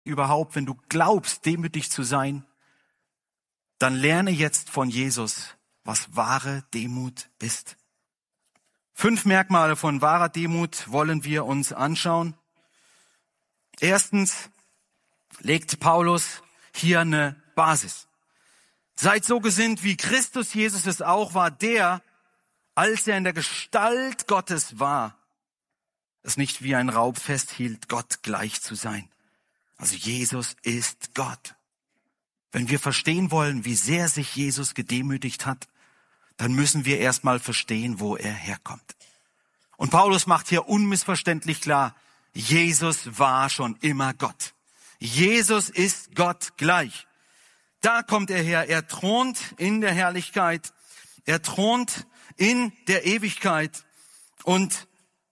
überhaupt, wenn du glaubst, demütig zu sein, dann lerne jetzt von Jesus, was wahre Demut ist. 5 Merkmale von wahrer Demut wollen wir uns anschauen. Erstens legt Paulus hier eine Basis. Seid so gesinnt, wie Christus Jesus es auch war, der, als er in der Gestalt Gottes war, es nicht wie ein Raub festhielt, Gott gleich zu sein. Also Jesus ist Gott. Wenn wir verstehen wollen, wie sehr sich Jesus gedemütigt hat, dann müssen wir erstmal verstehen, wo er herkommt. Und Paulus macht hier unmissverständlich klar, Jesus war schon immer Gott. Jesus ist Gott gleich. Da kommt er her. Er thront in der Herrlichkeit. Er thront in der Ewigkeit. Und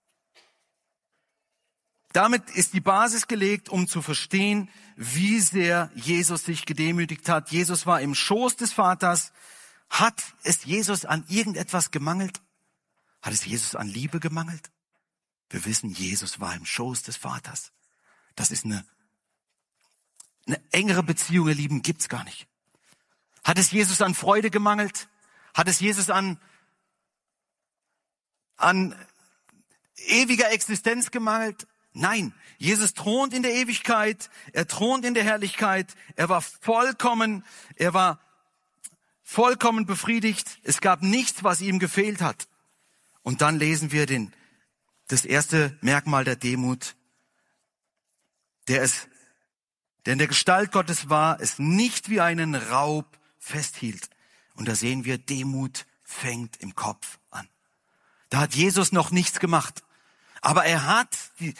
damit ist die Basis gelegt, um zu verstehen, wie sehr Jesus sich gedemütigt hat. Jesus war im Schoß des Vaters. Hat es Jesus an irgendetwas gemangelt? Hat es Jesus an Liebe gemangelt? Wir wissen, Jesus war im Schoß des Vaters. Das ist eine engere Beziehung, ihr Lieben, gibt's gar nicht. Hat es Jesus an Freude gemangelt? Hat es Jesus an ewiger Existenz gemangelt? Nein, Jesus thront in der Ewigkeit, er thront in der Herrlichkeit, er war vollkommen befriedigt, es gab nichts, was ihm gefehlt hat. Und dann lesen wir das erste Merkmal der Demut, der in der Gestalt Gottes war, es nicht wie einen Raub festhielt. Und da sehen wir, Demut fängt im Kopf an. Da hat Jesus noch nichts gemacht. Aber er hat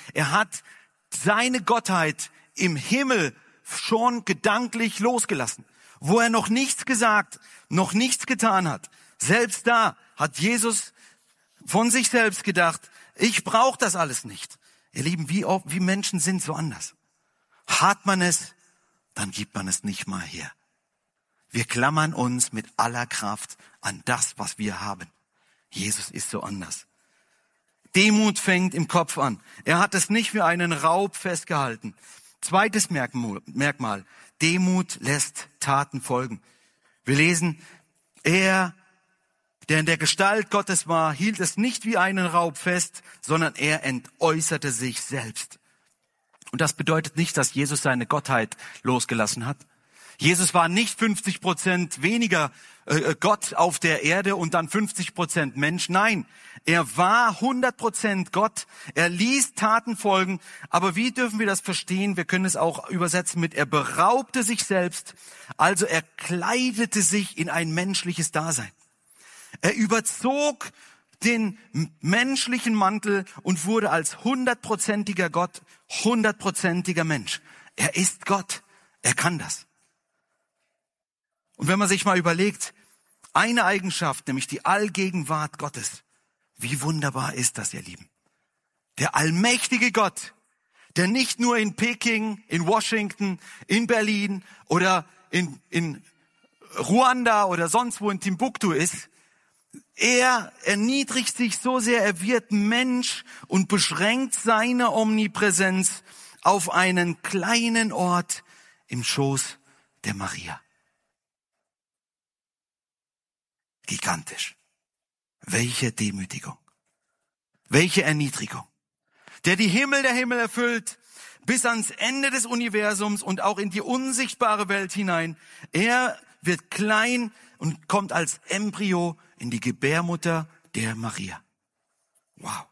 seine Gottheit im Himmel schon gedanklich losgelassen. Wo er noch nichts gesagt, noch nichts getan hat. Selbst da hat Jesus von sich selbst gedacht, ich brauche das alles nicht. Ihr Lieben, wie Menschen sind so anders. Hat man es, dann gibt man es nicht mal her. Wir klammern uns mit aller Kraft an das, was wir haben. Jesus ist so anders. Demut fängt im Kopf an. Er hat es nicht wie einen Raub festgehalten. Zweites Merkmal. Demut lässt Taten folgen. Wir lesen, er, der in der Gestalt Gottes war, hielt es nicht wie einen Raub fest, sondern er entäußerte sich selbst. Und das bedeutet nicht, dass Jesus seine Gottheit losgelassen hat. Jesus war nicht 50% weniger Gott auf der Erde und dann 50% Mensch. Nein, er war 100% Gott. Er ließ Taten folgen. Aber wie dürfen wir das verstehen? Wir können es auch übersetzen mit, er beraubte sich selbst. Also er kleidete sich in ein menschliches Dasein. Er überzog den menschlichen Mantel und wurde als 100%iger Gott, 100%iger Mensch. Er ist Gott. Er kann das. Und wenn man sich mal überlegt, eine Eigenschaft, nämlich die Allgegenwart Gottes, wie wunderbar ist das, ihr Lieben? Der allmächtige Gott, der nicht nur in Peking, in Washington, in Berlin oder in Ruanda oder sonst wo in Timbuktu ist, er erniedrigt sich so sehr, er wird Mensch und beschränkt seine Omnipräsenz auf einen kleinen Ort im Schoß der Maria. Gigantisch. Welche Demütigung. Welche Erniedrigung. Der die Himmel der Himmel erfüllt, bis ans Ende des Universums und auch in die unsichtbare Welt hinein. Er wird klein und kommt als Embryo in die Gebärmutter der Maria. Wow.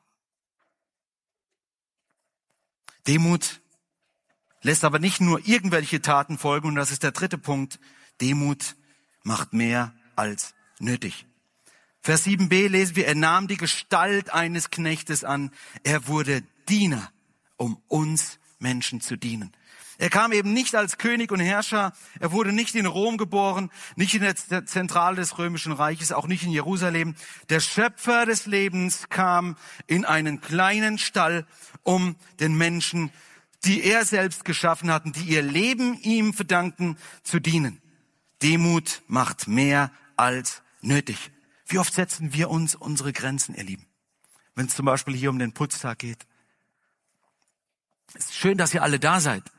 Demut lässt aber nicht nur irgendwelche Taten folgen, und das ist der dritte Punkt. Demut macht mehr als nötig. Vers 7b lesen wir, er nahm die Gestalt eines Knechtes an. Er wurde Diener, um uns Menschen zu dienen. Er kam eben nicht als König und Herrscher. Er wurde nicht in Rom geboren, nicht in der Zentrale des Römischen Reiches, auch nicht in Jerusalem. Der Schöpfer des Lebens kam in einen kleinen Stall, um den Menschen, die er selbst geschaffen hat, die ihr Leben ihm verdanken, zu dienen. Demut macht mehr als nötig. Wie oft setzen wir uns unsere Grenzen, ihr Lieben? Wenn es zum Beispiel hier um den Putztag geht. Es ist schön, dass ihr alle da seid.